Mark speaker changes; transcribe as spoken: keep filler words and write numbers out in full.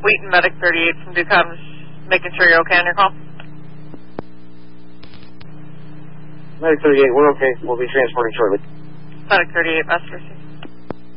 Speaker 1: Wheaton Medic thirty-eight from DuCom, making sure you're okay on your call.
Speaker 2: Medic thirty-eight, we're okay. We'll be transporting shortly.
Speaker 1: Medic thirty-eight, Master.